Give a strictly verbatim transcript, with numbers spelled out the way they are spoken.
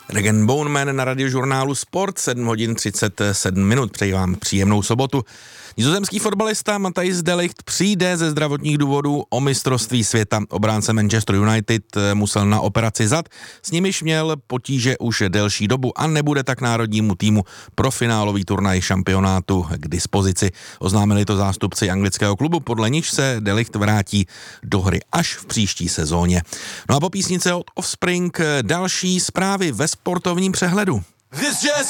Regen Boneman na radiožurnálu Sport, sedm hodin třicet sedm minut. Přeji vám příjemnou sobotu. Nizozemský fotbalista Matthijs de Ligt přijde ze zdravotních důvodů o mistrovství světa. Obránce Manchester United musel na operaci zad, s nimiž měl potíže už delší dobu a nebude tak národnímu týmu pro finálový turnaj šampionátu k dispozici. Oznámili to zástupci anglického klubu, podle nichž se de Ligt vrátí do hry až v příští sezóně. No a po písnice od Offspring další zprávy ve sportovním přehledu.